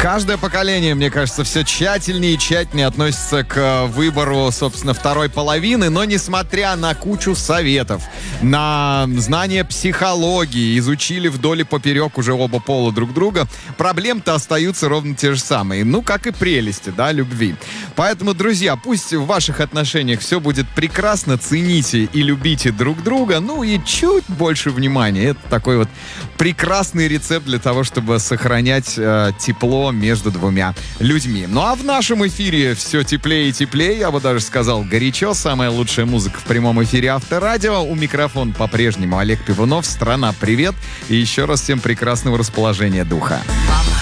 Каждое поколение, мне кажется, все тщательнее и тщательнее относится к выбору, собственно, второй половины, но несмотря на кучу советов, на знание психологии, изучили вдоль и поперек уже оба пола друг друга, проблем-то остаются ровно те же самые. Ну, как и прелести, да, любви. Поэтому, друзья, пусть в ваших отношениях все будет прекрасно, цените и любите друг друга, ну и чуть больше внимания. Это такой вот прекрасный рецепт для того, чтобы сохранять тепло между двумя людьми. Ну а в нашем эфире все теплее и теплее, я бы даже сказал горячо. Самая лучшая музыка в прямом эфире Авторадио. У микрофона по-прежнему Олег Пивунов. Страна, привет. И еще раз всем прекрасного расположения духа.